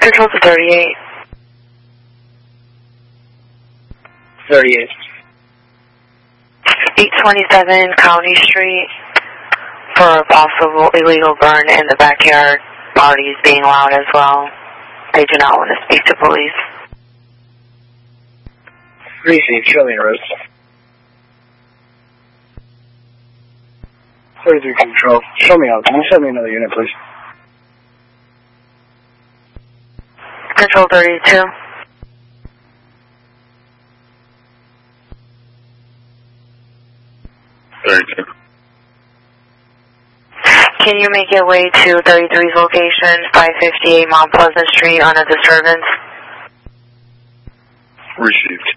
Control to 38. 38. 827 County Street for a possible illegal burn in the backyard. Parties being loud as well. They do not want to speak to police. Received. Show me a road. 33 Control. Show me out. Can you send me another unit, please? Control 32. Can you make your way to 33's location, 558 Mount Pleasant Street on a disturbance? Received.